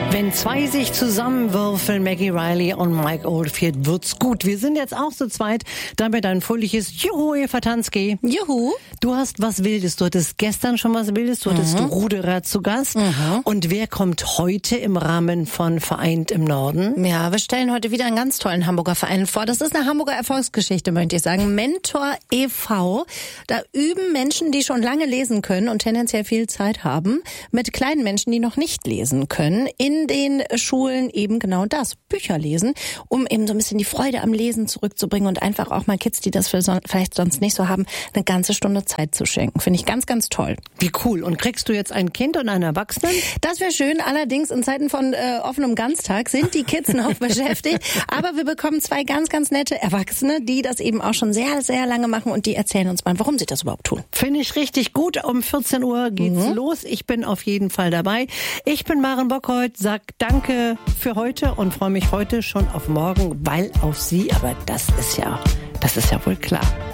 Wenn zwei sich zusammenwürfeln, Maggie Reilly und Mike Oldfield, wird's gut. Wir sind jetzt auch zu zweit, damit ein fröhliches Juhu, Eva Tansky. Juhu. Du hast was Wildes. Du hattest gestern schon was Wildes. Du hattest Ruderer zu Gast. Und wer kommt heute im Rahmen von Vereint im Norden? Ja, wir stellen heute wieder einen ganz tollen Hamburger Verein vor. Das ist eine Hamburger Erfolgsgeschichte, möchte ich sagen. Mentor e.V. Da üben Menschen, die schon lange lesen können und tendenziell viel Zeit haben, mit kleinen Menschen, die noch nicht lesen können, in den Schulen eben genau das, Bücher lesen, um eben so ein bisschen die Freude am Lesen zurückzubringen und einfach auch mal Kids, die das vielleicht sonst nicht so haben, eine ganze Stunde Zeit zu schenken. Finde ich ganz, ganz toll. Wie cool. Und kriegst du jetzt ein Kind und einen Erwachsenen? Das wäre schön. Allerdings in Zeiten von offenem Ganztag sind die Kids noch beschäftigt. Aber wir bekommen zwei ganz, ganz nette Erwachsene, die das eben auch schon sehr, sehr lange machen und die erzählen uns mal, warum sie das überhaupt tun. Finde ich richtig gut. Um 14 Uhr geht's los. Ich bin auf jeden Fall dabei. Ich bin Maren Bockholt, sag danke für heute und freue mich heute schon auf morgen, weil auf Sie, aber das ist ja wohl klar.